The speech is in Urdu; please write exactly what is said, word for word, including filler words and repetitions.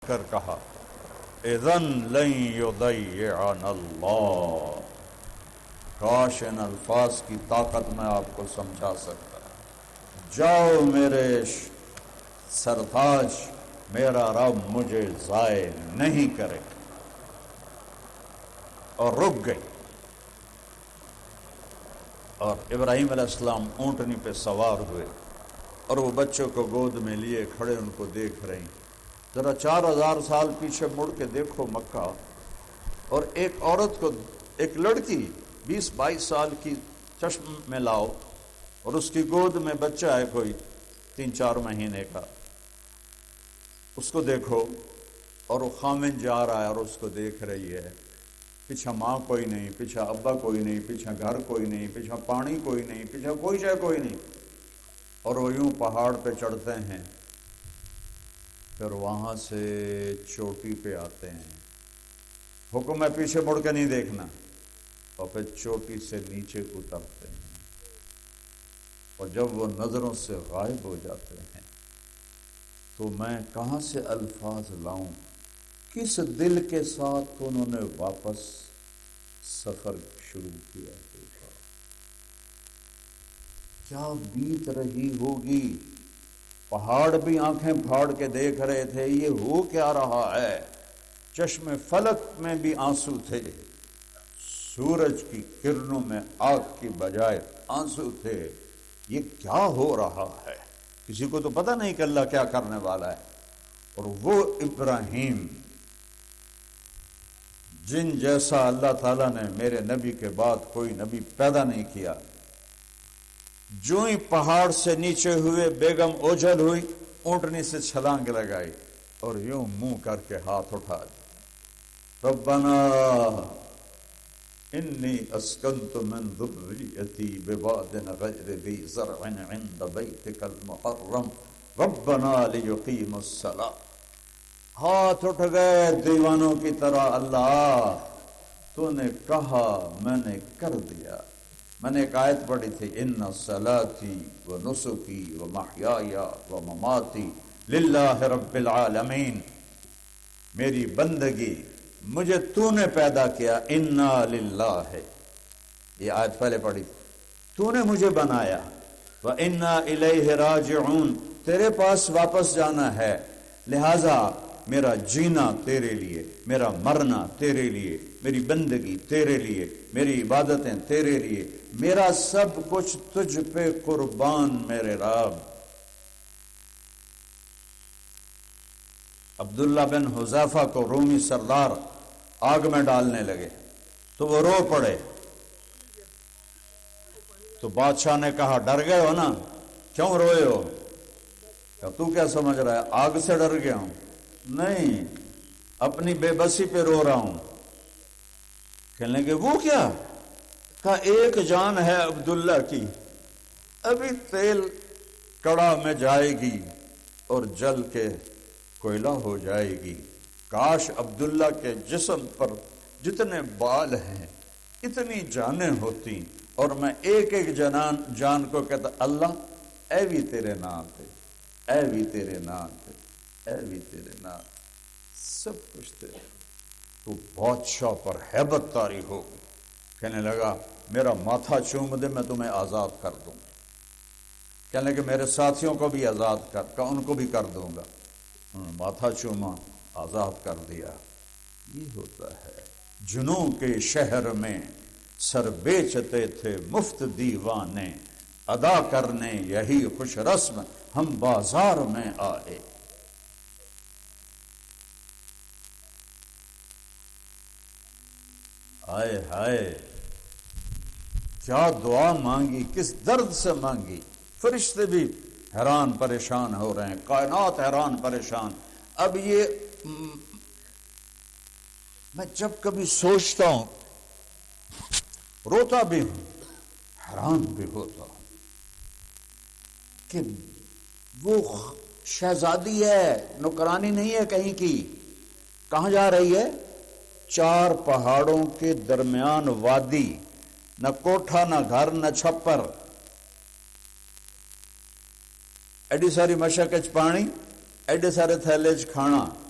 کر کہا اذن لن یضیعنا اللہ، کاش ان الفاظ کی طاقت میں آپ کو سمجھا سکتا۔ جاؤ میرے سرتاج، میرا رب مجھے ضائع نہیں کرے، اور رک گئی۔ اور ابراہیم علیہ السلام اونٹنی پہ سوار ہوئے اور وہ بچوں کو گود میں لیے کھڑے ان کو دیکھ رہے ہیں۔ ذرا چار ہزار سال پیچھے مڑ کے دیکھو مکہ، اور ایک عورت کو، ایک لڑکی بیس بائیس سال کی چشم میں لاؤ اور اس کی گود میں بچہ ہے کوئی تین چار مہینے کا، اس کو دیکھو اور وہ خامن جا رہا ہے اور اس کو دیکھ رہی ہے، پیچھے ماں کوئی نہیں، پیچھے ابا کوئی نہیں، پیچھے گھر کوئی نہیں، پیچھے پانی کوئی نہیں، پیچھے کوئی شے کوئی نہیں، اور وہ یوں پہاڑ پہ چڑھتے ہیں، پھر وہاں سے چوٹی پہ آتے ہیں۔ حکم ہے پیچھے مڑ کے نہیں دیکھنا، اور پھر چوٹی سے نیچے اترتے ہیں، اور جب وہ نظروں سے غائب ہو جاتے ہیں تو میں کہاں سے الفاظ لاؤں، کس دل کے ساتھ انہوں نے واپس سفر شروع کیا ہوگا، کیا بیت رہی ہوگی۔ پہاڑ بھی آنکھیں پھاڑ کے دیکھ رہے تھے یہ ہو کیا رہا ہے، چشم فلک میں بھی آنسو تھے، سورج کی کرنوں میں آگ کی بجائے آنسو تھے، یہ کیا ہو رہا ہے، کسی کو تو پتہ نہیں کہ اللہ کیا کرنے والا ہے۔ اور وہ ابراہیم جن جیسا اللہ تعالیٰ نے میرے نبی کے بعد کوئی نبی پیدا نہیں کیا، جو ہی پہاڑ سے نیچے ہوئے بیگم اوجھل ہوئی، اونٹنی سے چھلانگ لگائی اور یوں منہ کر کے ہاتھ اٹھا دیا، ربنا انی اسکنت من ذریتی بواد غیر ذی زرع عند بیتک المحرم ربنا لیقیموا الصلاۃ۔ ہاتھ اٹھ گئے دیوانوں کی طرح، اللہ تو نے کہا میں نے کر دیا۔ میں نے ایک آیت پڑھی تھی، ان صلاتی و نسکی و محیای و مماتی للہ رب العالمین، میری بندگی مجھے تو نے پیدا کیا، انا للہ ہے، یہ آیت پہلے پڑھی تھی، تو نے مجھے بنایا، و انا الیہ راجعون، تیرے پاس واپس جانا ہے، لہذا میرا جینا تیرے لیے، میرا مرنا تیرے لیے، میری بندگی تیرے لیے، میری عبادتیں تیرے لیے، میرا سب کچھ تجھ پہ قربان میرے رب۔ عبداللہ بن حذیفہ کو رومی سردار آگ میں ڈالنے لگے تو وہ رو پڑے، تو بادشاہ نے کہا ڈر گئے ہو نا، کیوں روئے ہو؟ کہ تو کیا سمجھ رہا ہے آگ سے ڈر گیا ہوں؟ نہیں، اپنی بے بسی پہ رو رہا ہوں۔ کہنے لگے وہ کیا؟ کہا ایک جان ہے عبداللہ کی، ابھی تیل کڑا میں جائے گی اور جل کے کوئلہ ہو جائے گی، کاش عبداللہ کے جسم پر جتنے بال ہیں اتنی جانیں ہوتی، اور میں ایک ایک جنان جان کو کہتا اللہ اے بھی تیرے نام پہ، اے بھی تیرے نام پہ، اے بھی تیرے نام، سب کچھ تیرے۔ تو بادشاہ پر ہیبت طاری ہو گئی، کہنے لگا میرا ماتھا چوم دے میں تمہیں آزاد کر دوں گا، کہنے لگے میرے ساتھیوں کو بھی آزاد کر کا ان کو بھی کر دوں گا، انہوں نے ماتھا چوما، آزاد کر دیا۔ یہ ہوتا ہے جنوں کے شہر میں سر بیچتے تھے مفت دیوانے، ادا کرنے یہی خوش رسم ہم بازار میں آئے۔ ہائے ہائے کیا دعا مانگی، کس درد سے مانگی، فرشتے بھی حیران پریشان ہو رہے ہیں، کائنات حیران پریشان۔ اب یہ میں جب کبھی سوچتا ہوں روتا بھی ہوں، حیران بھی ہوتا ہوں کہ وہ شہزادی ہے، نوکرانی نہیں ہے کہیں کی، کہاں جا رہی ہے؟ چار پہاڑوں کے درمیان وادی، نہ کوٹھا نہ گھر نہ چھپر، ایڈی ساری مشک چ پانی، ایڈے سارے تھیلے چ کھانا،